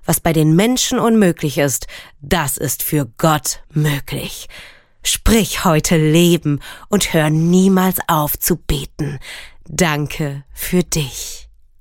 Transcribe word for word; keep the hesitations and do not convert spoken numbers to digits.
Was bei den Menschen unmöglich ist, das ist für Gott möglich. Sprich heute Leben und hör niemals auf zu beten. Danke für dich.